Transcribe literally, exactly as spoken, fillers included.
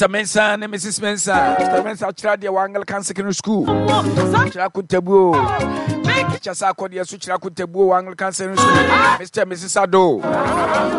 Mister Mensah and Missus Mensah. Mister Mensah tried the Anglican Secondary School. Chirakutebu. Chasako, the Suchirakutebu, Anglican Secondary School. Mister and Missus Ado.